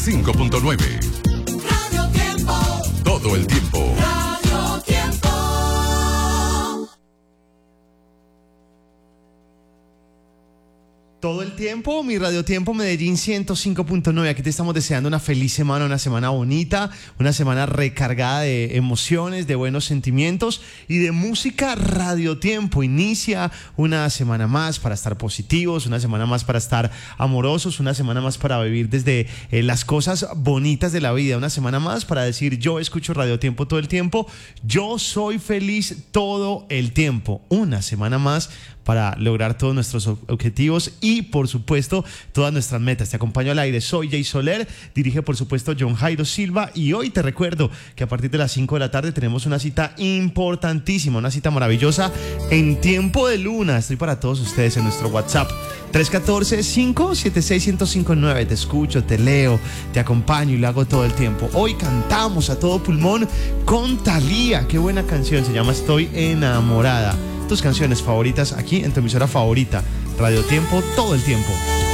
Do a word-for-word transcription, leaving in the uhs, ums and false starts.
cinco punto nueve. Radio Tiempo. Todo el tiempo. Radio Tiempo. Todo el tiempo, mi Radio Tiempo Medellín ciento cinco punto nueve. Aquí te estamos deseando una feliz semana, una semana bonita, una semana recargada de emociones, de buenos sentimientos y de música. Radio Tiempo inicia una semana más para estar positivos, una semana más para estar amorosos, una semana más para vivir desde eh, las cosas bonitas de la vida, una semana más para decir yo escucho Radio Tiempo todo el tiempo, yo soy feliz todo el tiempo, una semana más para lograr todos nuestros objetivos y, por supuesto, todas nuestras metas. Te acompaño al aire, soy Jay Soler, dirige, por supuesto, John Jairo Silva, y hoy te recuerdo que a partir de las cinco de la tarde tenemos una cita importantísima, una cita maravillosa en Tiempo de Luna. Estoy para todos ustedes en nuestro WhatsApp tres uno cuatro, cinco siete seis, uno cero cinco nueve. Te escucho, te leo, te acompaño y lo hago todo el tiempo. Hoy cantamos a todo pulmón con Thalía. Qué buena canción, se llama Estoy Enamorada. Tus canciones favoritas aquí en tu emisora favorita, Radio Tiempo, todo el tiempo.